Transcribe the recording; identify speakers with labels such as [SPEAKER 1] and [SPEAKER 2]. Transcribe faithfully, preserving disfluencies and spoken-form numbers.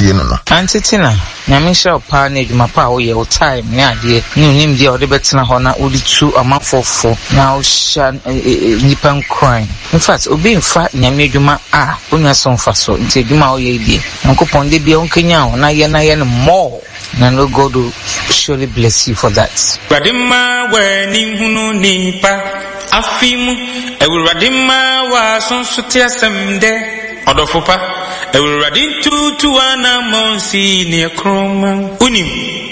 [SPEAKER 1] tie no no
[SPEAKER 2] antitina nyame sha pa na edwuma pa wo ye wo time ne ade ne nim dia wo de betena ho na wo di tu amafofo na wo sha nipan crime in fact obi mfa nyame edwuma a onya so mfa so nti edwuma wo ye die nkopon de bia onkenya ho na ye na ye no more na no God will surely bless you for that.
[SPEAKER 3] Radima we ni hunu nipa afimu ewuradima wa sonsote asemde odofopa ewuradin tutu ana monsi ne kroma unim